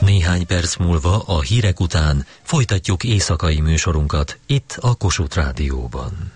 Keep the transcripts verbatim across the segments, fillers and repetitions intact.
Néhány perc múlva a hírek után folytatjuk éjszakai műsorunkat itt a Kossuth Rádióban.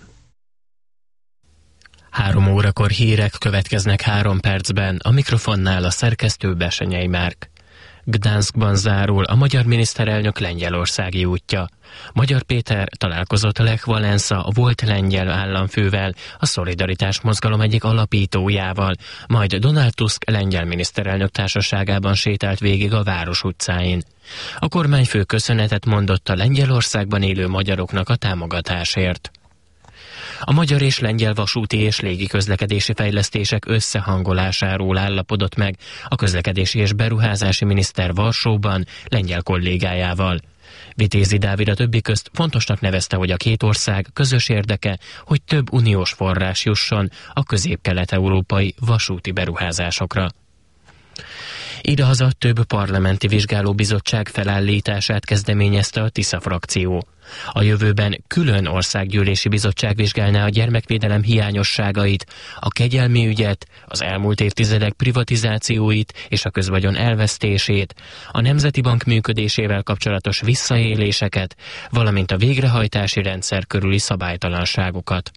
Három órakor hírek következnek három percben, a mikrofonnál a szerkesztő Besenyei Márk. Gdanskban zárul a magyar miniszterelnök lengyelországi útja. Magyar Péter találkozott Lech Walesa, a volt lengyel államfővel, a Szolidaritás mozgalom egyik alapítójával, majd Donald Tusk lengyel miniszterelnök társaságában sétált végig a város utcáin. A kormányfő köszönetet mondott a Lengyelországban élő magyaroknak a támogatásért. A magyar és lengyel vasúti és légiközlekedési fejlesztések összehangolásáról állapodott meg a közlekedési és beruházási miniszter Varsóban lengyel kollégájával. Vitézi Dávid a többi közt fontosnak nevezte, hogy a két ország közös érdeke, hogy több uniós forrás jusson a közép-kelet-európai vasúti beruházásokra. Idehaza több parlamenti vizsgálóbizottság felállítását kezdeményezte a Tisza frakció. A jövőben külön országgyűlési bizottság vizsgálná a gyermekvédelem hiányosságait, a kegyelmi ügyet, az elmúlt évtizedek privatizációit és a közvagyon elvesztését, a Nemzeti Bank működésével kapcsolatos visszaéléseket, valamint a végrehajtási rendszer körüli szabálytalanságokat.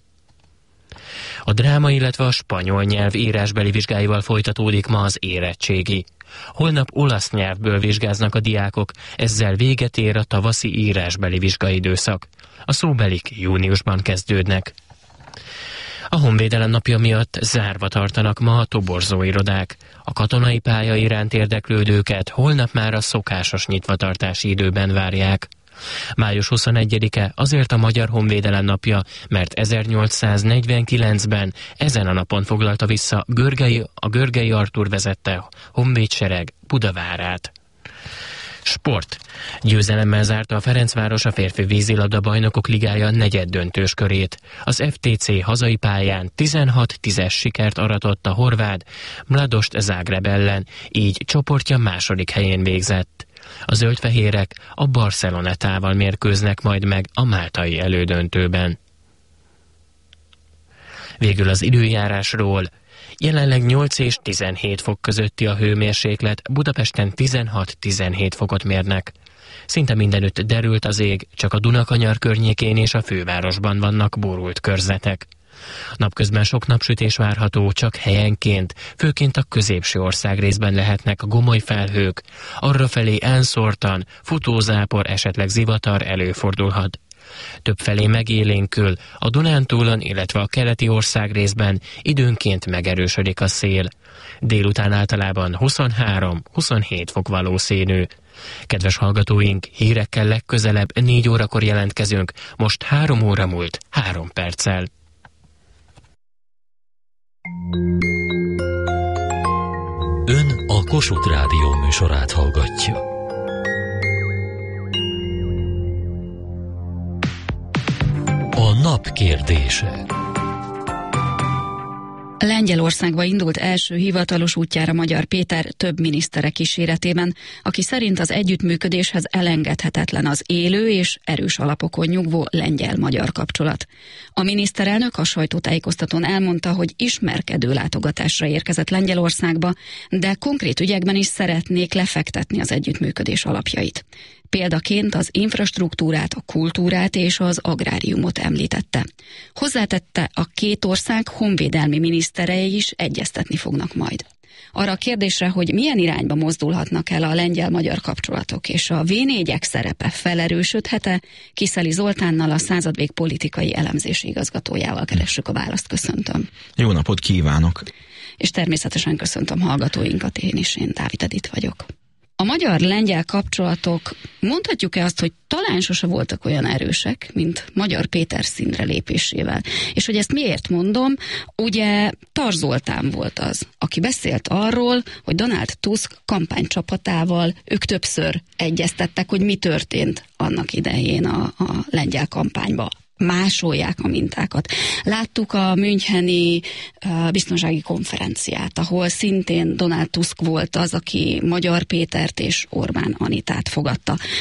A dráma, illetve a spanyol nyelv írásbeli vizsgáival folytatódik ma az érettségi. Holnap olasz nyelvből vizsgáznak a diákok, ezzel véget ér a tavaszi írásbeli vizsgaidőszak. A szóbelik júniusban kezdődnek. A Honvédelem napja miatt zárva tartanak ma a toborzóirodák. A katonai pálya iránt érdeklődőket holnap már a szokásos nyitvatartási időben várják. május huszonegyedike azért a Magyar Honvédelem napja, mert ezernyolcszáznegyvenkilencben ezen a napon foglalta vissza Görgei, a Görgei Artúr vezette honvédsereg Budavárát. Sport. Győzelemmel zárta a Ferencváros a férfi vízilabda bajnokok ligája negyeddöntős körét. Az ef té cé hazai pályán tizenhat tízes sikert aratott a horvát Mladost Zágráb ellen, így csoportja második helyén végzett. A zöldfehérek a Barcelonetával mérkőznek majd meg a máltai elődöntőben. Végül az időjárásról. Jelenleg nyolc és tizenhét fok közötti a hőmérséklet, Budapesten tizenhat-tizenhét fokot mérnek. Szinte mindenütt derült az ég, csak a Dunakanyar környékén és a fővárosban vannak borult körzetek. Napközben sok napsütés várható, csak helyenként, főként a középső országrészben lehetnek gomoly felhők, arrafelé elszórtan, futózápor, esetleg zivatar előfordulhat. Többfelé megélénkül, a Dunántúlon, illetve a keleti országrészben időnként megerősödik a szél. Délután általában huszonhárom-huszonhét fok valószínű. Kedves hallgatóink, hírekkel legközelebb négy órakor jelentkezünk, most három óra múlt három perccel. Ön a Kossuth Rádió műsorát hallgatja. A nap kérdése. Lengyelországba indult első hivatalos útjára Magyar Péter több minisztere kíséretében, aki szerint az együttműködéshez elengedhetetlen az élő és erős alapokon nyugvó lengyel-magyar kapcsolat. A miniszterelnök a sajtótájékoztatón elmondta, hogy ismerkedő látogatásra érkezett Lengyelországba, de konkrét ügyekben is szeretnék lefektetni az együttműködés alapjait. Példaként az infrastruktúrát, a kultúrát és az agráriumot említette. Hozzátette, a két ország honvédelmi miniszterei is egyeztetni fognak majd. Arra a kérdésre, hogy milyen irányba mozdulhatnak el a lengyel-magyar kapcsolatok, és a vé négyek szerepe felerősödhet-e, Kiszeli Zoltánnal, a Századvég politikai elemzési igazgatójával keressük a választ. Köszöntöm. Jó napot kívánok! És természetesen köszöntöm hallgatóinkat, én is, én Dávid Edith vagyok. A magyar-lengyel kapcsolatok, mondhatjuk-e azt, hogy talán sose voltak olyan erősek, mint Magyar Péter színre lépésével. És hogy ezt miért mondom, ugye Tar Zoltán volt az, aki beszélt arról, hogy Donald Tusk kampánycsapatával ők többször egyeztettek, hogy mi történt annak idején a, a lengyel kampányban. Másolják a mintákat. Láttuk a müncheni uh, biztonsági konferenciát, ahol szintén Donald Tusk volt az, aki Magyar Pétert és Orbán Anitát fogadta. Hát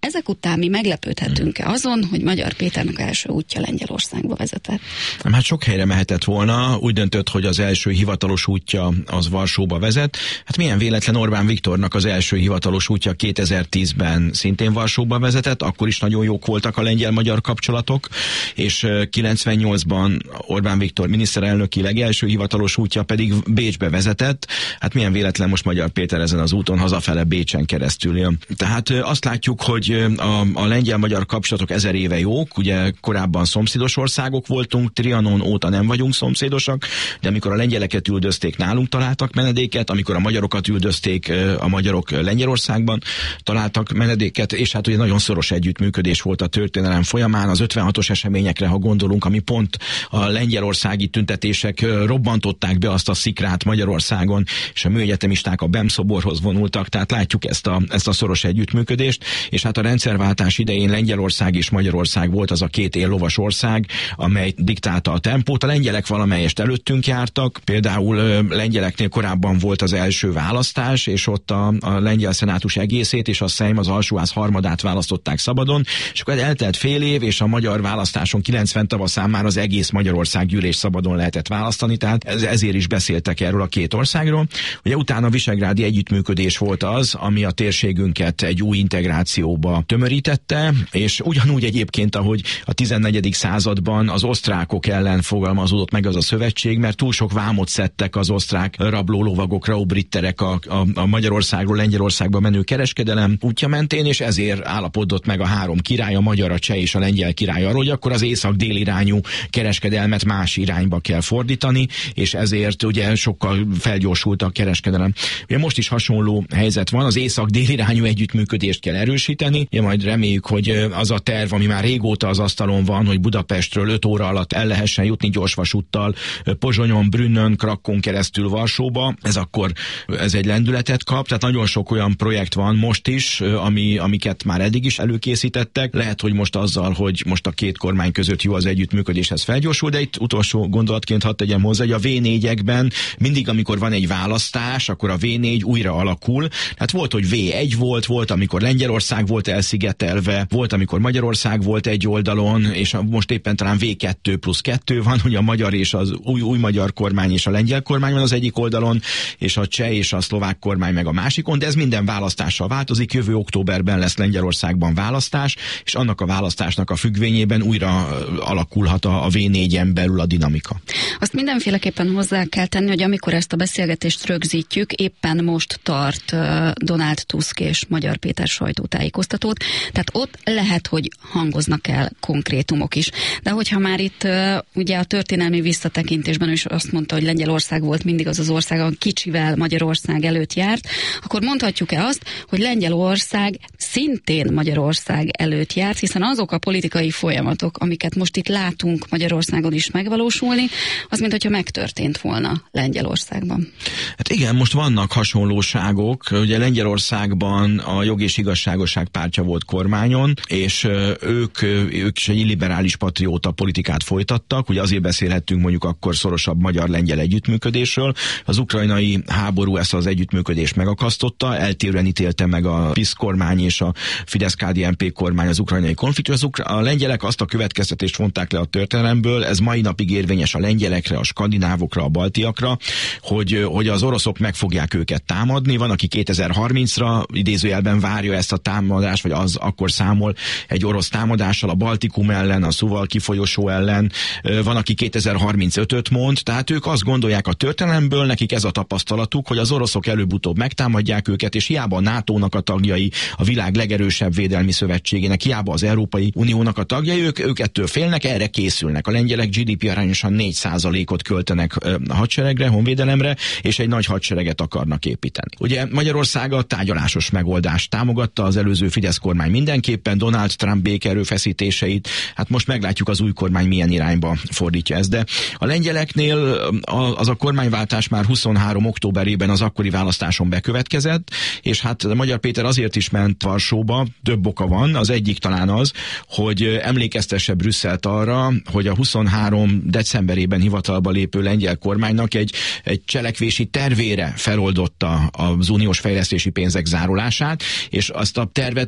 Ezek után mi meglepődhetünk-e azon, hogy Magyar Péternek első útja Lengyelországba vezetett? Hát sok helyre mehetett volna, úgy döntött, hogy az első hivatalos útja az Varsóba vezet. Hát milyen véletlen, Orbán Viktornak az első hivatalos útja kétezer-tízben szintén Varsóba vezetett, akkor is nagyon jók voltak a lengyel-magyar kapcsolatok, és kilencvennyolcban Orbán Viktor miniszterelnöki legelső hivatalos útja pedig Bécsbe vezetett. Hát milyen véletlen, most Magyar Péter ezen az úton hazafele Bécsen keresztül jön. Tehát azt látjuk, hogy a, a lengyel-magyar kapcsolatok ezer éve jók, ugye korábban szomszédos országok voltunk, Trianon óta nem vagyunk szomszédosak, de amikor a lengyeleket üldözték, nálunk találtak menedéket, amikor a magyarokat üldözték, a magyarok Lengyelországban találtak menedéket, és hát ugye nagyon szoros együttműködés volt a történelem folyamán. Az ötvenhatos eseményekre, ha gondolunk, ami pont a lengyelországi tüntetések robbantották be azt a szikrát Magyarországon, és a műegyetemisták a bé e em szoborhoz vonultak, tehát látjuk ezt a, ezt a szoros együttműködést, és hát a rendszerváltás idején Lengyelország és Magyarország volt az a két éllovas ország, amely diktálta a tempót. A lengyelek valamelyest előttünk jártak, például lengyeleknél korábban volt az első választás, és ott a, a lengyel szenátus egészét és a Szejm az alsóház harmadát választották szabadon, és akkor eltelt fél év, és a magyar választáson kilencven tavaszán már az egész Magyarország gyűlés szabadon lehetett választani, tehát ez, ezért is beszéltek erről a két országról. Ugye utána a visegrádi együttműködés volt az, ami a térségünket egy új integrációba tömörítette, és ugyanúgy egyébként, ahogy a tizennegyedik században az osztrákok ellen fogalmazódott meg az a szövetség, mert túl sok vámot szedtek az osztrák rabló lovagokra, obritterek a, a, a Magyarországról Lengyelországba menő kereskedelem útja mentén, és ezért állapodott meg a három király, a magyar, a cseh és a lengyel király arról, hogy akkor az észak-dél irányú kereskedelmet más irányba kell fordítani, és ezért ugye sokkal felgyorsult a kereskedelem. Ugye most is hasonló helyzet van, az észak-dél irányú együttműködést kell erősíteni, ugye majd reméljük, hogy az a terv, ami már régóta az asztalon van, hogy Budapestről öt óra alatt el lehessen jutni gyorsvasúttal Pozsonyon, Brünnön, Krakkón keresztül Varsóba, ez akkor ez egy lendületet kap, tehát nagyon sok olyan projekt van most is, ami, amiket már eddig is előkészítettek. Lehet, hogy most azzal, hogy most a két kormány között jó az együttműködés, ez felgyorsul, de itt utolsó gondolatként hadd tegyem hozzá, hogy a vé négyekben mindig, amikor van egy választás, akkor a vé négy újra alakul. Tehát volt, hogy vé egy volt, volt, amikor Lengyelország volt elszigetelve, volt, amikor Magyarország volt egy oldalon, és most éppen talán vé kettő plusz kettő van, hogy a magyar és az új, új magyar kormány és a lengyel kormány van az egyik oldalon, és a cseh és a szlovák kormány meg a másikon, de ez minden választással változik. Jövő októberben lesz Lengyelországban választás, és annak a választásnak a függvényében újra alakulhat a, a vé négyen belül a dinamika. Azt mindenféleképpen hozzá kell tenni, hogy amikor ezt a beszélgetést rögzítjük, éppen most tart Donald Tusk és Magyar Péter sajtótájékoztatót, tehát ott lehet, hogy hangoznak el konkrétumok is. De hogyha már itt ugye a történelmi visszatekintésben is azt mondta, hogy Lengyelország volt mindig az az ország, a kicsivel Magyarország előtt járt, akkor mondhatjuk-e azt, hogy Lengyelország szintén Magyarország előtt járt, hiszen azok a politikai folyamatok, amiket most itt látunk Magyarországon is megvalósulni, az mint hogyha megtörtént volna Lengyelországban. Hát igen, most vannak hasonlóságok. Ugye Lengyelországban a Jog és Igazságosság pártja volt kormányon, és ők, ők is egy illiberális patrióta politikát folytattak. Ugye azért beszélhettünk mondjuk akkor szorosabb magyar-lengyel együttműködésről. Az ukrajnai háború ezt az együttműködést megakasztotta, eltérően ítélte meg a PiS kormány és a Fidesz-ká dé en pé kormány az ukrajnai konfliktus. A lengyelek azt a következtetést vonták le a történelemből, ez mai napig érvényes a lengyelekre, a skandinávokra, a baltiakra, hogy, hogy az oroszok meg fogják őket támadni. Van, aki kétezer-harmincra idézőjelben várja ezt a támadást, vagy az akkor számol egy orosz támadással a Baltikum ellen, a Suwałki folyosó ellen. Van, aki kétezer-harmincötöt mond, tehát ők azt gondolják a történelemből, nekik ez a tapasztalatuk, hogy az oroszok előbb-utóbb megtámadják őket, és hiába a nátónak a tagjai, a világ legerősebb védelmi szövetségének, hiába az Európai Uniónak a tagjai, ők, ők ettől félnek, erre készülnek. A lengyelek gé dé pé arányosan négy százalékot költenek a hadseregre, honvédelemre, és egy nagy hadsereget akarnak építeni. Ugye Magyarország a tárgyalásos megoldást támogatta, az előző Fidesz kormány mindenképpen, Donald Trump békerőfeszítéseit, hát most meglátjuk az új kormány milyen irányba fordítja ezt, de a lengyeleknél az a kormányváltás már huszonhárom októberében az akkori választáson bekövetkezett, és hát Magyar Péter azért is ment Varsóba, több oka van, az egyik talán az, hogy emlékeztesse Brüsszelt arra, hogy a huszonhárom decemberében hivatalba lépő lengyel kormánynak egy, egy cselekvési tervére feloldotta az uniós fejlesztési pénzek zárolását, és azt a tervet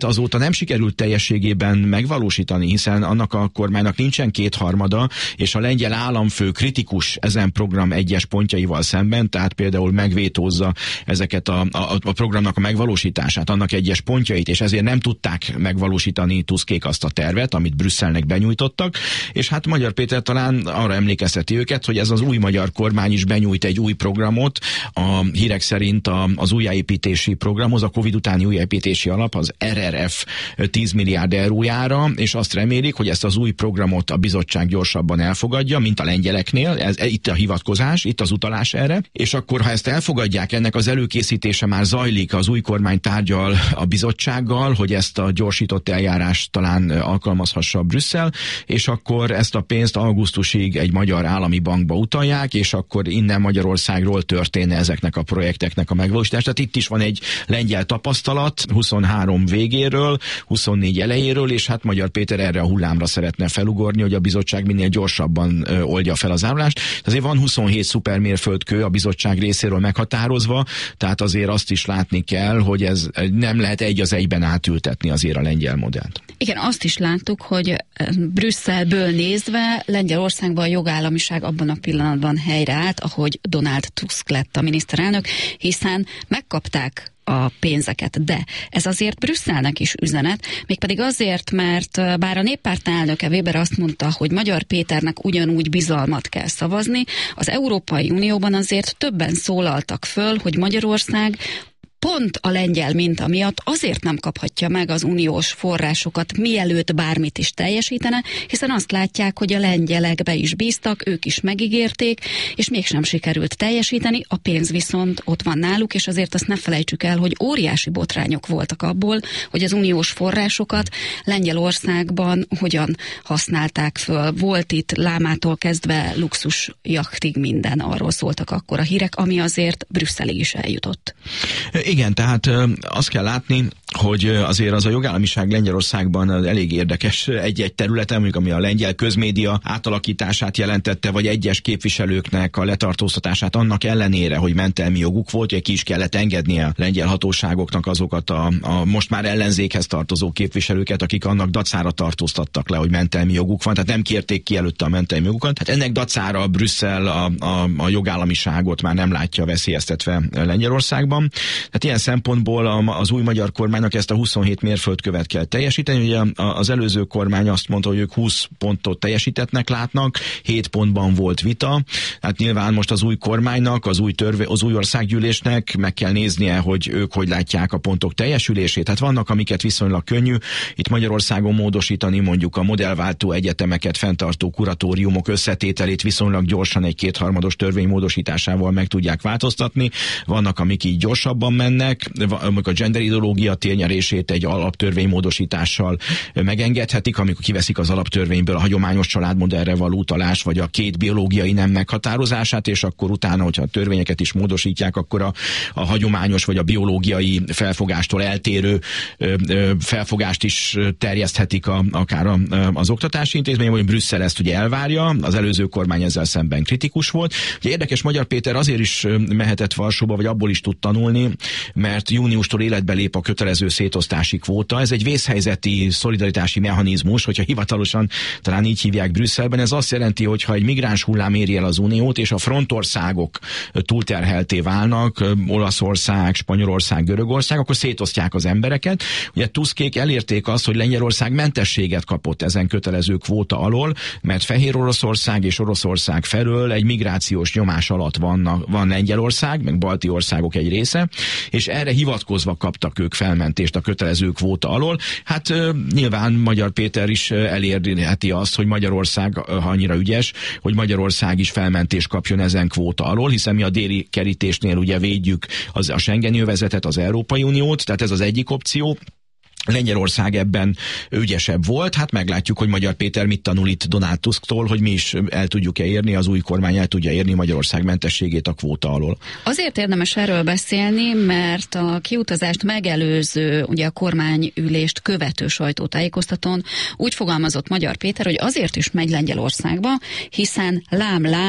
hát azóta nem sikerült teljességében megvalósítani, hiszen annak a kormánynak nincsen kétharmada, és a lengyel államfő kritikus ezen program egyes pontjaival szemben, tehát például megvétózza ezeket a, a, a programnak a megvalósítását, annak egyes pontjait, és ezért nem tudták megvalósítani Tuskék azt a tervet, amit Brüsszelnek benyújtottak, és hát Magyar Péter talán arra emlékezteti őket, hogy ez az új magyar kormány is benyújt egy új programot, a hírek szerint a, az újjáépítési programhoz, a Covid utáni újjáépítési alap, az er er ef tíz milliárd eurójára, és azt remélik, hogy ezt az új programot a bizottság gyorsabban elfogadja, mint a lengyeleknél, ez, itt a hivatkozás, itt az utalás erre, és akkor, ha ezt elfogadják, ennek az előkészítése már zajlik, az új kormány tárgyal a bizottsággal, hogy ezt a gyorsított eljárást talán alkalmazhassa Brüsszel, és akkor ezt a pénzt augusztusig egy magyar állami bankba utalják, és akkor innen Magyarországról történne ezeknek a projekteknek a megvalósítása. Tehát itt is van egy lengyel tapasztalat, huszonhárom végéről, huszonnégy elejéről, és hát Magyar Péter erre a hullámra szeretne felugorni, hogy a bizottság minél gyorsabban ö, oldja fel az árulást. Azért van huszonhét szupermérföldkő a bizottság részéről meghatározva, tehát azért azt is látni kell, hogy ez nem lehet egy az egyben átültetni azért a lengyel modellt. Igen, azt is láttuk, hogy Brüsszelből nézve Lengyelországban a jogállamiság abban a pillanatban helyreállt, ahogy Donald Tusk lett a miniszterelnök, hiszen megkapták a pénzeket, de ez azért Brüsszelnek is üzenet, mégpedig azért, mert bár a Néppárt elnöke Weber azt mondta, hogy Magyar Péternek ugyanúgy bizalmat kell szavazni, az Európai Unióban azért többen szólaltak föl, hogy Magyarország pont a lengyel minta miatt azért nem kaphatja meg az uniós forrásokat, mielőtt bármit is teljesítene, hiszen azt látják, hogy a lengyelekbe is bíztak, ők is megígérték, és mégsem sikerült teljesíteni, a pénz viszont ott van náluk, és azért azt ne felejtsük el, hogy óriási botrányok voltak abból, hogy az uniós forrásokat Lengyelországban hogyan használták föl. Volt itt lámától kezdve luxus jachtig minden, arról szóltak akkor a hírek, ami azért Brüsszelig is eljutott. Igen, tehát azt kell látni, hogy azért az a jogállamiság Lengyelországban elég érdekes egy-egy területen, mondjuk ami a lengyel közmédia átalakítását jelentette, vagy egyes képviselőknek a letartóztatását annak ellenére, hogy mentelmi joguk volt, hogy ki is kellett engednie a lengyel hatóságoknak azokat a, a most már ellenzékhez tartozó képviselőket, akik annak dacára tartóztattak le, hogy mentelmi joguk van, tehát nem kérték ki előtte a mentelmi jogukat. Hát ennek dacára Brüsszel a, a, a jogállamiságot már nem látja veszélyeztetve Lengyelországban. Tehát ilyen szempontból az új magyar kormánynak ezt a huszonhét mérföldkövet kell teljesíteni. Ugye az előző kormány azt mondta, hogy ők húsz pontot teljesítettnek látnak, hét pontban volt vita. Hát nyilván most az új kormánynak, az új, törvé, az új országgyűlésnek meg kell néznie, hogy ők hogy látják a pontok teljesülését. Hát vannak, amiket viszonylag könnyű itt Magyarországon módosítani, mondjuk a modellváltó egyetemeket fenntartó kuratóriumok összetételét viszonylag gyorsan egy kétharmados törvény módosításával meg tudják változtatni. Vannak, amik így gyorsabban mennek, amikor a gender ideológia térnyerését egy alaptörvénymódosítással megengedhetik, amikor kiveszik az alaptörvényből a hagyományos családmodellre való utalás, vagy a két biológiai nem meghatározását, és akkor utána, hogyha a törvényeket is módosítják, akkor a, a hagyományos vagy a biológiai felfogástól eltérő ö, ö, felfogást is terjeszthetik a, akár a, az oktatási intézmény, vagy Brüsszel ezt ugye elvárja, az előző kormány ezzel szemben kritikus volt. Ugye érdekes, Magyar Péter azért is mehetett Varsóba, vagy abból is tud tanulni, mert júniustól életbe lép a kötelező szétosztási kvóta. Ez egy vészhelyzeti szolidaritási mechanizmus, hogyha hivatalosan talán így hívják Brüsszelben. Ez azt jelenti, hogy ha egy migráns hullám éri el az Uniót, és a frontországok túlterhelté válnak, Olaszország, Spanyolország, Görögország, akkor szétosztják az embereket. Ugye Tuskék elérték azt, hogy Lengyelország mentességet kapott ezen kötelező kvóta alól, mert Fehér Oroszország és Oroszország felől egy migrációs nyomás alatt van, van Lengyelország, meg balti országok egy része, és erre hivatkozva kaptak ők felmentést a kötelező kvóta alól. Hát nyilván Magyar Péter is elérheti azt, hogy Magyarország, ha annyira ügyes, hogy Magyarország is felmentést kapjon ezen kvóta alól, hiszen mi a déli kerítésnél ugye védjük az, a Schengeni övezetet, az Európai Uniót, tehát ez az egyik opció. Lengyelország ebben ügyesebb volt, hát meglátjuk, hogy Magyar Péter mit tanul itt Donald Tusktól, hogy mi is el tudjuk-e érni, az új kormány el tudja érni Magyarország mentességét a kvóta alól. Azért érdemes erről beszélni, mert a kiutazást megelőző, ugye a kormányülést követő sajtótájékoztatón úgy fogalmazott Magyar Péter, hogy azért is megy Lengyelországba, hiszen lám-lám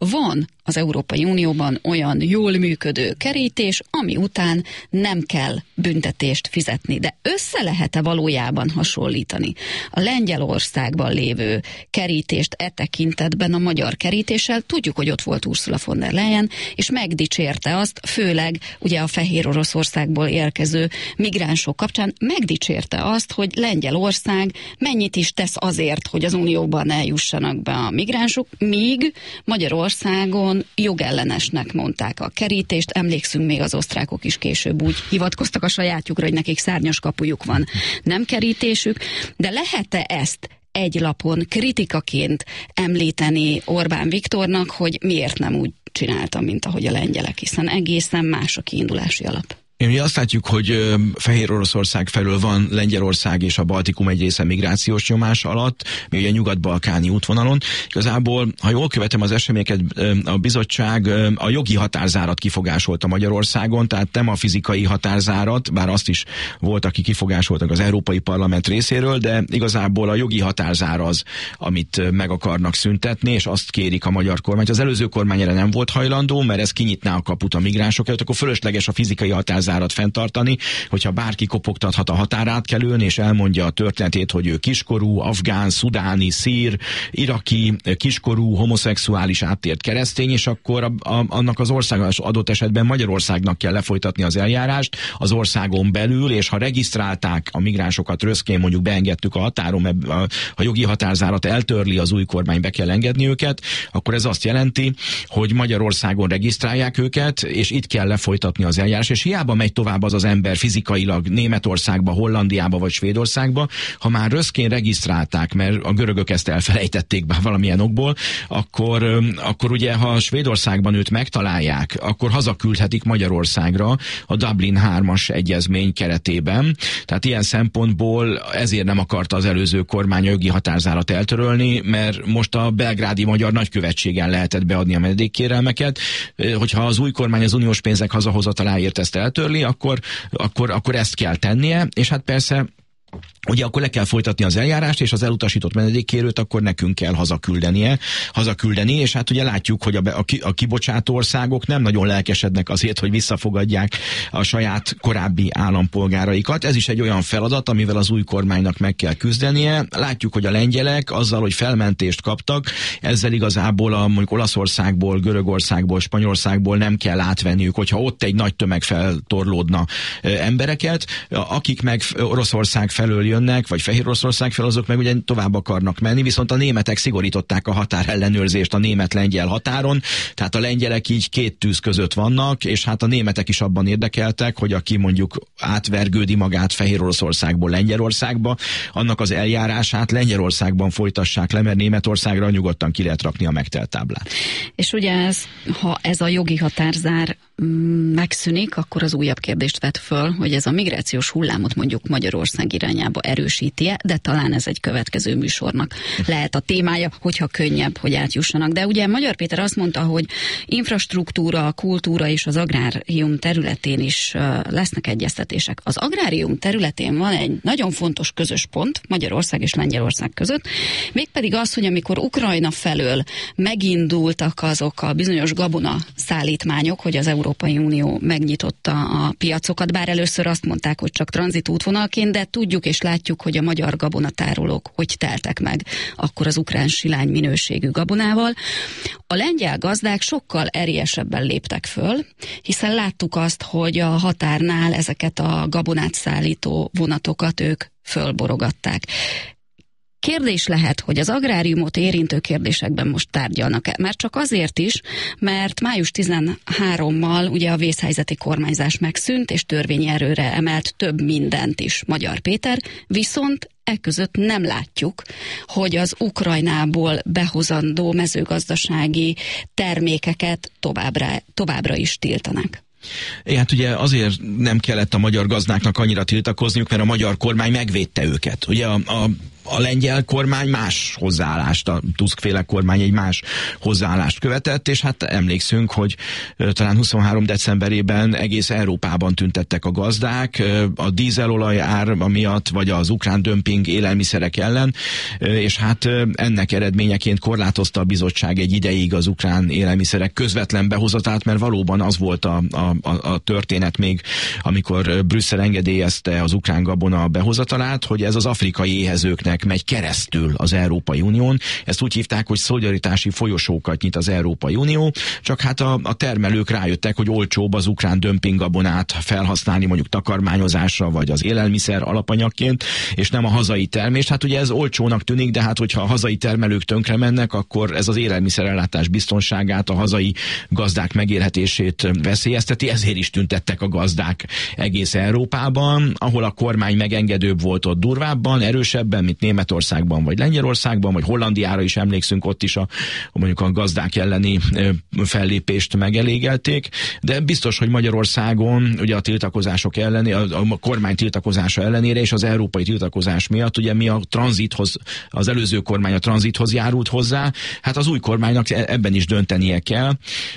van az Európai Unióban olyan jól működő kerítés, ami után nem kell büntetést fizetni. De össze lehet-e valójában hasonlítani a Lengyelországban lévő kerítést e tekintetben a magyar kerítéssel? Tudjuk, hogy ott volt Ursula von der Leyen, és megdicsérte azt, főleg ugye a Fehér Oroszországból érkező migránsok kapcsán, megdicsérte azt, hogy Lengyelország mennyit is tesz azért, hogy az Unióban eljussanak be a migránsok, míg Magyarországon jogellenesnek mondták a kerítést. Emlékszünk, még az osztrákok is később úgy hivatkoztak a sajátjukra, hogy nekik szárnyas kapujuk van, nem kerítésük. De lehet-e ezt egy lapon kritikaként említeni Orbán Viktornak, hogy miért nem úgy csinálta, mint ahogy a lengyelek, hiszen egészen más a kiindulási alap? Ugye azt látjuk, hogy Fehér Oroszország felől van Lengyelország és a Baltikum egy része migrációs nyomás alatt, mi ugye nyugat-balkáni útvonalon. Igazából, ha jól követem az eseményeket, a bizottság a jogi határzárat kifogásolta Magyarországon, tehát nem a fizikai határzárat, bár azt is volt, aki kifogásoltak az Európai Parlament részéről, de igazából a jogi határzár az, amit meg akarnak szüntetni, és azt kérik a magyar kormány. Az előző kormány erre nem volt hajlandó, mert ez kinyitná a kaput a migránsok előtt, akkor fölösleges a fizikai határzárat fenntartani, hogyha bárki kopogtathat a határátkelőn, és elmondja a történetét, hogy ő kiskorú, afgán, szudáni, szír, iraki, kiskorú, homoszexuális áttért keresztény, és akkor a, a, annak az országos adott esetben Magyarországnak kell lefolytatni az eljárást az országon belül, és ha regisztrálták a migránsokat röszkén, mondjuk beengedtük a határon, a, a jogi határzárat eltörli az új kormány, be kell engedni őket, akkor ez azt jelenti, hogy Magyarországon regisztrálják őket, és itt kell lefolytatni az eljárás, és hiába megy tovább az az ember fizikailag Németországba, Hollandiába vagy Svédországba, ha már röszkén regisztrálták, mert a görögök ezt elfelejtették be valamilyen okból, akkor, akkor ugye, ha Svédországban őt megtalálják, akkor hazaküldhetik Magyarországra a Dublin hármas egyezmény keretében. Tehát ilyen szempontból ezért nem akarta az előző kormány a jogi határzárat eltörölni, mert most a belgrádi magyar nagykövetségen lehetett beadni a menedékkérelmeket. Hogyha az új kormány az uniós pénzek hazahozataláért ezt eltörli, akkor, akkor, akkor ezt kell tennie, és hát persze ugye akkor le kell folytatni az eljárást, és az elutasított menedékkérőt akkor nekünk kell hazaküldenie, hazaküldeni, és hát ugye látjuk, hogy a, a, a kibocsátó országok nem nagyon lelkesednek azért, hogy visszafogadják a saját korábbi állampolgáraikat. Ez is egy olyan feladat, amivel az új kormánynak meg kell küzdenie. Látjuk, hogy a lengyelek azzal, hogy felmentést kaptak, ezzel igazából a mondjuk Olaszországból, Görögországból, Spanyolországból nem kell átvenniük, hogyha ott egy nagy tömeg feltorlódna embereket, akik meg Oroszország felől jönnek, vagy Fehér Oroszország fel, azok meg ugye tovább akarnak menni, viszont a németek szigorították a határellenőrzést a német-lengyel határon, tehát a lengyelek így két tűz között vannak, és hát a németek is abban érdekeltek, hogy aki mondjuk átvergődi magát Fehér Oroszországból Lengyelországba, annak az eljárását Lengyelországban folytassák le, mert Németországra nyugodtan ki lehet rakni a megtelt táblát. És ugye ez, ha ez a jogi határzár megszűnik, akkor az újabb kérdést vet föl, hogy ez a migrációs hullámot mondjuk Magyarország irányába erősíti-e, de talán ez egy következő műsornak lehet a témája, hogyha könnyebb, hogy átjussanak. De ugye Magyar Péter azt mondta, hogy infrastruktúra, kultúra és az agrárium területén is lesznek egyeztetések. Az agrárium területén van egy nagyon fontos közös pont Magyarország és Lengyelország között, mégpedig az, hogy amikor Ukrajna felől megindultak azok a bizonyos gabona szállítmányok, hogy az Európai Unió megnyitotta a piacokat, bár először azt mondták, hogy csak tranzitútvonalként, de tudjuk és látjuk, hogy a magyar gabonatárolók hogy teltek meg akkor az ukrán silány minőségű gabonával. A lengyel gazdák sokkal erélyesebben léptek föl, hiszen láttuk azt, hogy a határnál ezeket a gabonát szállító vonatokat ők fölborogatták. Kérdés lehet, hogy az agráriumot érintő kérdésekben most tárgyalnak-e. Már csak azért is, mert május tizenharmadikával ugye a vészhelyzeti kormányzás megszűnt, és törvényi erőre emelt több mindent is Magyar Péter, viszont eközött nem látjuk, hogy az Ukrajnából behozandó mezőgazdasági termékeket továbbra, továbbra is tiltanak. É, hát ugye azért nem kellett a magyar gazdáknak annyira tiltakozniuk, mert a magyar kormány megvédte őket. Ugye a, a a lengyel kormány más hozzáállást, a Tusk-féle kormány egy más hozzáállást követett, és hát emlékszünk, hogy talán huszonhárom decemberében egész Európában tüntettek a gazdák a dízelolaj ár miatt, vagy az ukrán dömping élelmiszerek ellen, és hát ennek eredményeként korlátozta a bizottság egy ideig az ukrán élelmiszerek közvetlen behozatát, mert valóban az volt a, a, a történet még, amikor Brüsszel engedélyezte az ukrán gabona behozatalát, hogy ez az afrikai éhezőknek megy keresztül az Európai Unión. Ezt úgy hívták, hogy szolidaritási folyosókat nyit az Európai Unió, csak hát a, a termelők rájöttek, hogy olcsóbb az ukrán dömpinggabonát felhasználni mondjuk takarmányozásra, vagy az élelmiszer alapanyagként, és nem a hazai termést. Hát ugye ez olcsónak tűnik, de hát hogyha a hazai termelők tönkre mennek, akkor ez az élelmiszerellátás biztonságát, a hazai gazdák megélhetését veszélyezteti, ezért is tüntettek a gazdák egész Európában, ahol a kormány megengedőbb volt, ott durvábban, erősebben, mint Németországban, vagy Lengyelországban, vagy Hollandiára is emlékszünk, ott is a, mondjuk a gazdák elleni fellépést megelégelték, de biztos, hogy Magyarországon ugye a tiltakozások elleni, a, a kormány tiltakozása ellenére és az európai tiltakozás miatt, ugye mi a tranzithoz, az előző kormány a tranzithoz járult hozzá, hát az új kormánynak ebben is döntenie kell.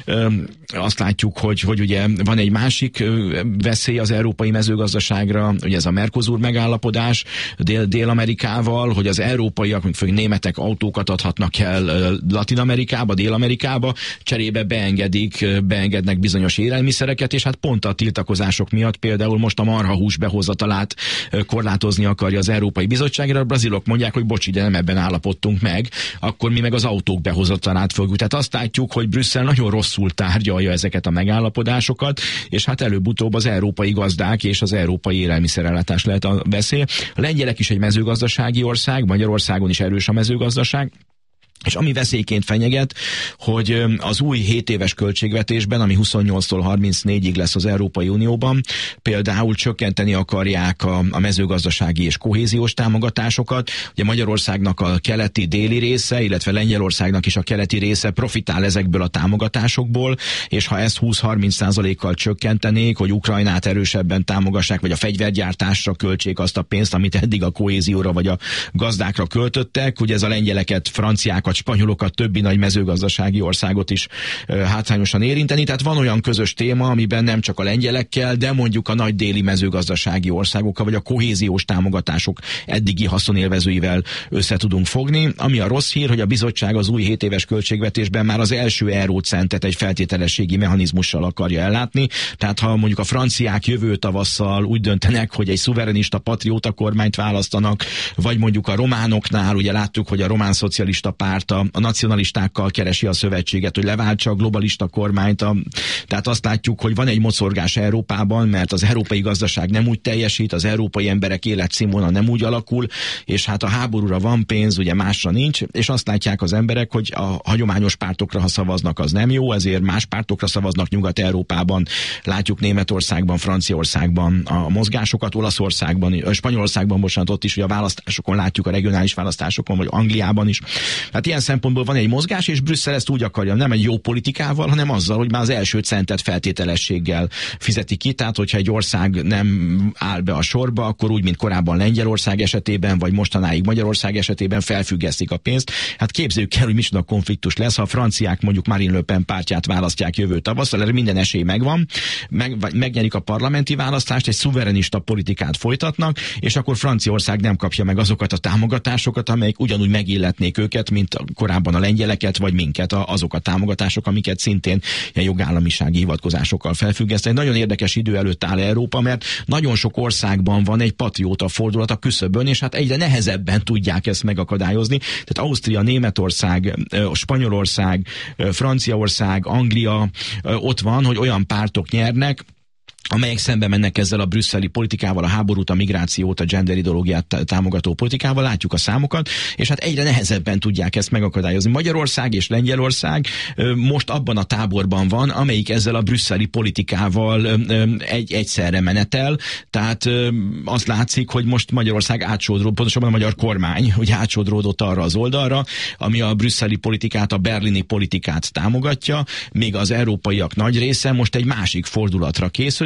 Azt látjuk, hogy, hogy ugye van egy másik veszély az európai mezőgazdaságra, ugye ez a Mercosur megállapodás Dél- Dél-Amerikával, hogy az európaiak, mint főleg németek autókat adhatnak el Latin-Amerikába, Dél-Amerikába, cserébe beengedik, beengednek bizonyos élelmiszereket, és hát pont a tiltakozások miatt például most a marhahús behozatalát korlátozni akarja az Európai Bizottságra. A brazilok mondják, hogy bocsi, de nem ebben állapodtunk meg, akkor mi meg az autók behozatalát fogjuk. Tehát azt látjuk, hogy Brüsszel nagyon rosszul tárgyalja ezeket a megállapodásokat, és hát előbb-utóbb az európai gazdák és az európai élelmiszerellátás lehet a veszély. A lengyelek is egy mezőgazdasági ország, Magyarországon is erős a mezőgazdaság, és ami veszélyként fenyeget, hogy az új hét éves költségvetésben, ami huszonnyolctól harmincnégyig lesz az Európai Unióban, például csökkenteni akarják a, a mezőgazdasági és kohéziós támogatásokat. Ugye Magyarországnak a keleti déli része, illetve Lengyelországnak is a keleti része profitál ezekből a támogatásokból, és ha ezt húsz-harminc százalékkal csökkentenék, hogy Ukrajnát erősebben támogassák, vagy a fegyvergyártásra költsék azt a pénzt, amit eddig a kohézióra vagy a gazdákra költöttek, ugye ez a lengyeleket, franciákat, spanyolokat, többi nagy mezőgazdasági országot is uh, hátrányosan érinteni. Tehát van olyan közös téma, amiben nem csak a lengyelekkel, de mondjuk a nagy déli mezőgazdasági országokkal, vagy a kohéziós támogatások eddigi haszonélvezőivel össze tudunk fogni. Ami a rossz hír, hogy a bizottság az új hét éves költségvetésben már az első eurócentet egy feltételességi mechanizmussal akarja ellátni. Tehát ha mondjuk a franciák jövő tavasszal úgy döntenek, hogy egy szuverenista patrióta kormányt választanak, vagy mondjuk a románoknál, ugye láttuk, hogy a román szocialista párt A, a nacionalistákkal keresi a szövetséget, hogy leváltsa a globalista kormányt. A, tehát azt látjuk, hogy van egy mocorgás Európában, mert az európai gazdaság nem úgy teljesít, az európai emberek életszínvonala nem úgy alakul, és hát a háborúra van pénz, ugye másra nincs, és azt látják az emberek, hogy a hagyományos pártokra, ha szavaznak, az nem jó, ezért más pártokra szavaznak Nyugat-Európában. Látjuk Németországban, Franciaországban a mozgásokat, Olaszországban, Spanyolországban, bocsánat, ott is, hogy a választásokon látjuk, a regionális választásokon, vagy Angliában is. Hát ilyen szempontból van egy mozgás, és Brüsszel ezt úgy akarja, nem egy jó politikával, hanem azzal, hogy már az első centet feltételességgel fizeti ki. Tehát, hogyha egy ország nem áll be a sorba, akkor úgy, mint korábban Lengyelország esetében, vagy mostanáig Magyarország esetében felfüggesztik a pénzt. Hát képzeljük el, hogy micsoda konfliktus lesz, ha a franciák mondjuk Marine Le Pen pártját választják jövő tavasszal, erre minden esély megvan, meg, megnyerik a parlamenti választást, egy szuverenista politikát folytatnak, és akkor Franciaország nem kapja meg azokat a támogatásokat, amelyek ugyanúgy megilletnék őket, mint korábban a lengyeleket, vagy minket, azok a támogatások, amiket szintén ilyen jogállamisági hivatkozásosokkal felfüggeszteni. Nagyon érdekes idő előtt áll Európa, mert nagyon sok országban van egy patrióta fordulat a küszöbön, és hát egyre nehezebben tudják ezt megakadályozni. Tehát Ausztria, Németország, Spanyolország, Franciaország, Anglia ott van, hogy olyan pártok nyernek, amelyek szembe mennek ezzel a brüsszeli politikával, a háborút, a migrációt, a gender ideológiát támogató politikával, látjuk a számokat, és hát egyre nehezebben tudják ezt megakadályozni. Magyarország és Lengyelország most abban a táborban van, amelyik ezzel a brüsszeli politikával egy, egyszerre menetel, tehát azt látszik, hogy most Magyarország átsodródott, pontosabban a magyar kormány, hogy átsodródott arra az oldalra, ami a brüsszeli politikát, a berlini politikát támogatja, míg az európaiak nagy része most egy másik fordulatra készül, és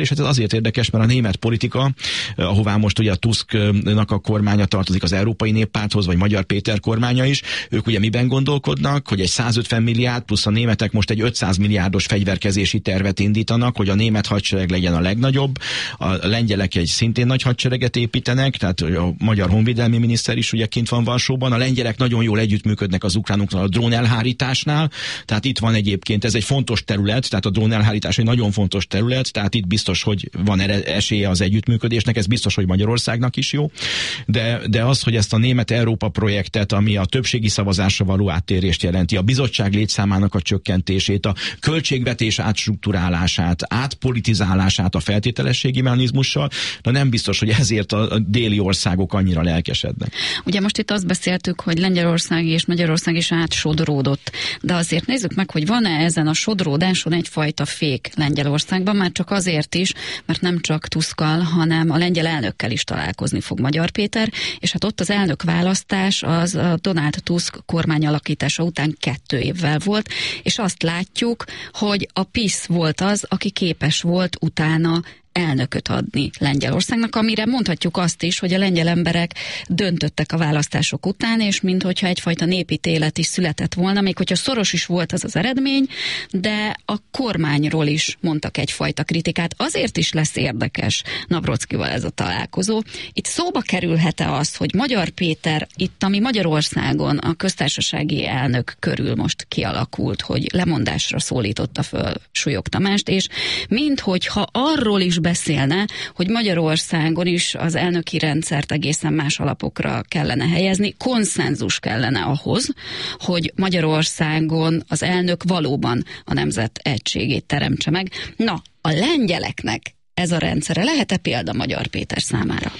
Hát ez azért érdekes, mert a német politika, ahová most ugye a Tusknak a kormánya tartozik, az Európai Néppárthoz, vagy Magyar Péter kormánya is, ők ugye miben gondolkodnak, hogy egy százötven milliárd plusz a németek most egy ötszáz milliárdos fegyverkezési tervet indítanak, hogy a német hadsereg legyen a legnagyobb, a lengyelek egy szintén nagy hadsereget építenek, tehát a magyar honvédelmi miniszter is ugye kint van Varsóban, a lengyelek nagyon jól együttműködnek az ukránokkal a drón elhárításnál, tehát itt van egyébként, ez egy fontos terület, tehát a drón elhárítás egy nagyon fontos terület, tehát itt biztos, hogy van esélye az együttműködésnek, ez biztos, hogy Magyarországnak is jó, de, de az, hogy ezt a német-Európa projektet, ami a többségi szavazásra való áttérést jelenti, a bizottság létszámának a csökkentését, a költségvetés átstruktúrálását, átpolitizálását a feltételességi mechanizmussal, de nem biztos, hogy ezért a, a déli országok annyira lelkesednek. Ugye most itt azt beszéltük, hogy Lengyelország és Magyarország is átsodródott, de azért nézzük meg, hogy van-e ezen a sodródáson egyfajta fék Lengyelországban, már csak azért is, mert nem csak Tuskkal, hanem a lengyel elnökkel is találkozni fog Magyar Péter, és hát ott az elnök választás az a Donald Tusk kormány alakítása után kettő évvel volt, és azt látjuk, hogy a PiS volt az, aki képes volt utána elnököt adni Lengyelországnak, amire mondhatjuk azt is, hogy a lengyel emberek döntöttek a választások után, és minthogyha egyfajta népítélet is született volna, még hogyha szoros is volt az az eredmény, de a kormányról is mondtak egyfajta kritikát. Azért is lesz érdekes Navrockival ez a találkozó. Itt szóba kerülhet-e az, hogy Magyar Péter itt, ami Magyarországon a köztársasági elnök körül most kialakult, hogy lemondásra szólította föl Súlyog Tamást, és minthogyha arról is beszélne, hogy Magyarországon is az elnöki rendszert egészen más alapokra kellene helyezni, konszenzus kellene ahhoz, hogy Magyarországon az elnök valóban a nemzet egységét teremtse meg. Na, a lengyeleknek ez a rendszere lehet-e példa Magyar Péter számára?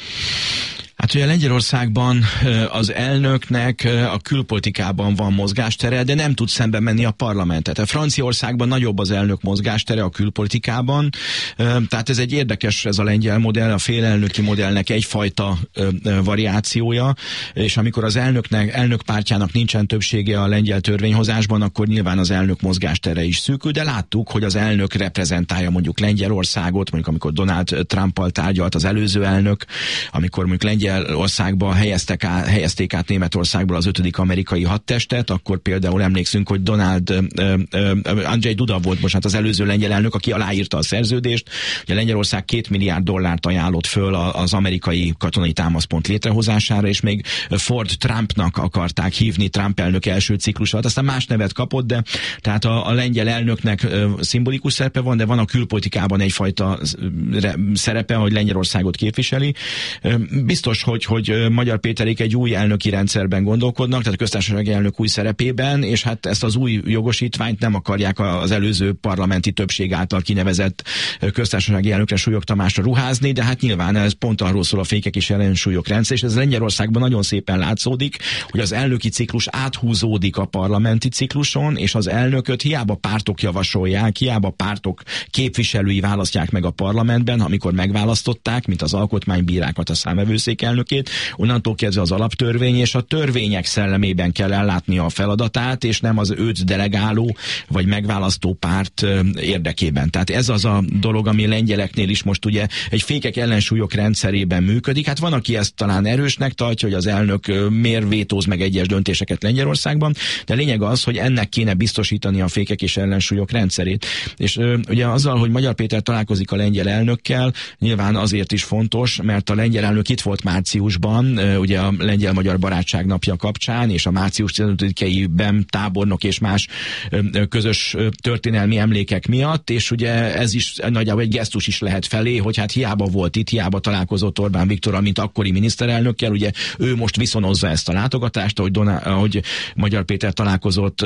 Hát ugye Lengyelországban az elnöknek a külpolitikában van mozgástere, de nem tud szembe menni a parlamentet. A Franciaországban nagyobb az elnök mozgástere a külpolitikában, tehát ez egy érdekes, ez a lengyel modell, a félelnöki modellnek egyfajta variációja, és amikor az elnöknek, elnök pártjának nincsen többsége a lengyel törvényhozásban, akkor nyilván az elnök mozgástere is szűkül, de láttuk, hogy az elnök reprezentálja mondjuk Lengyelországot, mondjuk amikor Donald Trumpal tárgyalt az előző elnök, amikor mondjuk Lengyel Országba helyeztek át, helyezték át Németországból az ötödik amerikai hadtestet, akkor például emlékszünk, hogy Donald uh, uh, Andrzej Duda volt most hát az előző lengyel elnök, aki aláírta a szerződést, hogy a Lengyelország két milliárd dollárt ajánlott föl az amerikai katonai támaszpont létrehozására, és még Ford Trumpnak akarták hívni, Trump elnök első ciklusát, aztán más nevet kapott, de tehát a, a lengyel elnöknek uh, szimbolikus szerepe van, de van a külpolitikában egyfajta szerepe, hogy Lengyelországot képviseli. Uh, biztos Hogy, hogy Magyar Péterék egy új elnöki rendszerben gondolkodnak, tehát a köztársasági elnök új szerepében, és hát ezt az új jogosítványt nem akarják az előző parlamenti többség által kinevezett köztársasági elnökre, Súlyog Tamásra ruházni, de hát nyilván ez pont arról szól a fékek és ellensúlyok rendszer, és ez Lengyelországban nagyon szépen látszódik, hogy az elnöki ciklus áthúzódik a parlamenti cikluson, és az elnököt hiába pártok javasolják, hiába pártok képviselői választják meg a parlamentben, amikor megválasztották, mint az alkotmánybírákat, a számvevőszék elnökét, onnantól kezdve az alaptörvény és a törvények szellemében kell ellátnia a feladatát, és nem az őt delegáló vagy megválasztó párt érdekében. Tehát ez az a dolog, ami lengyeleknél is most ugye egy fékek ellensúlyok rendszerében működik. Hát van, aki ezt talán erősnek tartja, hogy az elnök miért vétóz meg egyes döntéseket Lengyelországban, de lényeg az, hogy ennek kéne biztosítani a fékek és ellensúlyok rendszerét. És ugye azzal, hogy Magyar Péter találkozik a lengyel elnökkel, nyilván azért is fontos, mert a lengyel elnök itt volt márciusban, ugye a lengyel-magyar barátság napja kapcsán, és a március tizenötödikeiben tábornok és más közös történelmi emlékek miatt, és ugye ez is nagyjából egy gesztus is lehet felé, hogy hát hiába volt itt, hiába találkozott Orbán Viktorral, mint akkori miniszterelnökkel, ugye ő most viszonozza ezt a látogatást, ahogy, Doná- ahogy Magyar Péter találkozott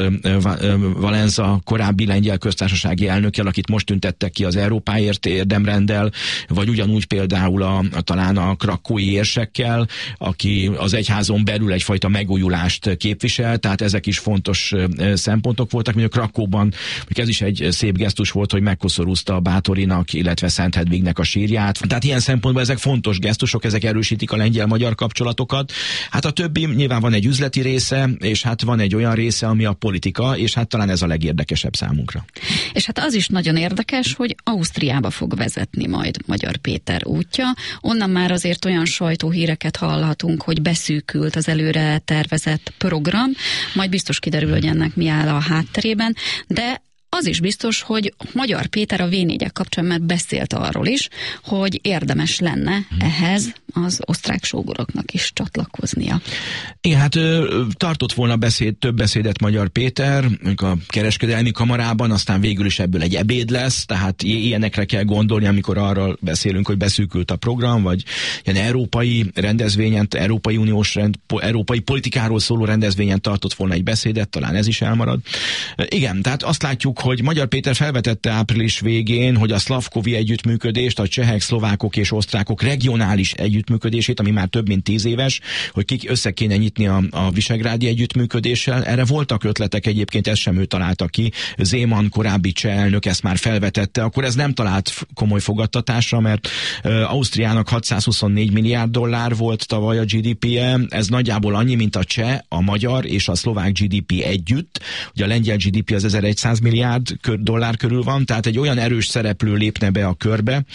Valenza korábbi lengyel köztársasági elnökkel, akit most tüntettek ki az Európáért érdemrenddel, vagy ugyanúgy például a, a talán a krakói érsek, kérdésekkel, aki az egyházon belül egyfajta megújulást képvisel, tehát ezek is fontos szempontok voltak, mondjuk Krakóban, ez is egy szép gesztus volt, hogy megkoszorúzta a Báthorinak, illetve Szent Hedvignek a sírját. Tehát ilyen szempontból ezek fontos gesztusok, ezek erősítik a lengyel-magyar kapcsolatokat. Hát a többi nyilván van egy üzleti része, és hát van egy olyan része, ami a politika, és hát talán ez a legérdekesebb számunkra. És hát az is nagyon érdekes, hogy Ausztriába fog vezetni majd Magyar Péter útja. Onnan már azért olyan sajtóhíreket hallhatunk, hogy beszűkült az előre tervezett program, majd biztos kiderül, hogy ennek mi áll a hátterében, de az is biztos, hogy Magyar Péter a vé négyek kapcsán már beszélt arról is, hogy érdemes lenne ehhez az osztrák sógoroknak is csatlakoznia. Igen, hát tartott volna beszéd, több beszédet Magyar Péter, a kereskedelmi kamarában, aztán végül is ebből egy ebéd lesz, tehát ilyenekre kell gondolni, amikor arról beszélünk, hogy beszűkült a program, vagy ilyen európai rendezvényen, Európai Uniós rend, európai politikáról szóló rendezvényen tartott volna egy beszédet, talán ez is elmarad. Igen, tehát azt látjuk, hogy Magyar Péter felvetette április végén, hogy a szlavkovi együttműködést, a csehek, szlovákok és osztrákok regionális együttműködését, ami már több mint tíz éves, hogy kik össze kéne nyitni a, a visegrádi együttműködéssel. Erre voltak ötletek, egyébként ezt sem ő találta ki. Zeman, korábbi cseh elnök ezt már felvetette, akkor ez nem talált komoly fogadtatásra, mert uh, Ausztriának hatszázhuszonnégy milliárd dollár volt tavaly a gé dé pé-je, ez nagyjából annyi, mint a cseh, a magyar és a szlovák gé dé pé együtt. Ugye a lengyel gé dé pé az ezerszáz milliárd dollár körül van, tehát egy olyan erős szereplő lépne be a körbe,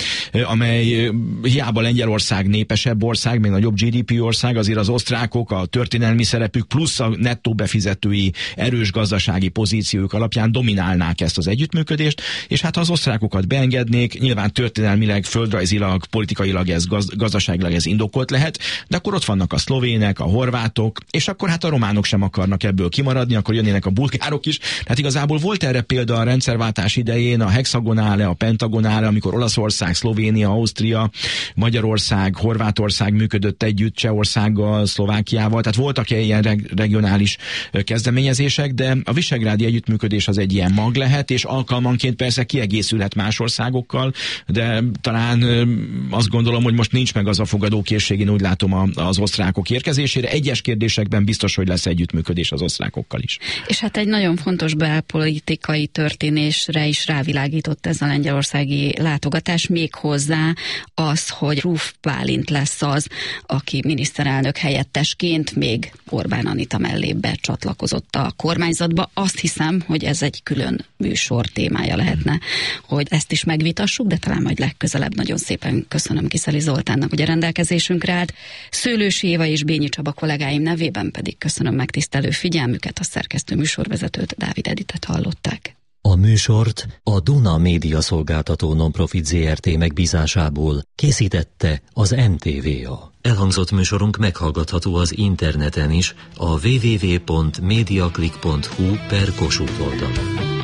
amely hiába Lengyelország népesebb ország, még nagyobb gé dé pé ország, azért az osztrákok, a történelmi szerepük plusz a nettó befizetői erős gazdasági pozíciók alapján dominálnák ezt az együttműködést, és hát ha az osztrákokat beengednék, nyilván történelmileg, földrajzilag, politikailag ez gaz, gazdaságilag ez indokolt lehet, de akkor ott vannak a szlovének, a horvátok, és akkor hát a románok sem akarnak ebből kimaradni, akkor jönnének a bulgárok is. Tehát igazából volt erre példa a rendszerváltás idején, a hexagonále, a pentagonále, amikor Olaszország, Szlovénia, Ausztria, Magyarország, Horvátország működött együtt Csehországgal, Szlovákiával, tehát voltak ilyen reg- regionális kezdeményezések, de a visegrádi együttműködés az egy ilyen mag lehet, és alkalmanként persze kiegészülhet más országokkal, de talán azt gondolom, hogy most nincs meg az a fogadókészség, én úgy látom az osztrákok érkezésére. Egyes kérdésekben biztos, hogy lesz együttműködés az osztrákokkal is. És hát egy nagyon fontos belpolitikai történésre is rávilágított ez a lengyelországi látogatás, még hozzá az, hogy Ruf Bálint lesz az, aki miniszterelnök helyettesként még Orbán Anita mellé becsatlakozott a kormányzatba. Azt hiszem, hogy ez egy külön műsor témája lehetne, hogy ezt is megvitassuk, de talán majd legközelebb. Nagyon szépen köszönöm Kiszeli Zoltánnak, hogy a rendelkezésünkre állt. Szőlősi Éva és Bényi Csaba kollégáim nevében pedig köszönöm megtisztelő figyelmüket, a szerkesztő műsorvezetőt, Dávid Editet hallották. A műsort a Duna Média Szolgáltató Nonprofit zé er té megbízásából készítette az em té vé á. Elhangzott műsorunk meghallgatható az interneten is a double-u double-u double-u pont mediaclick pont hu per Kossuth oldalon.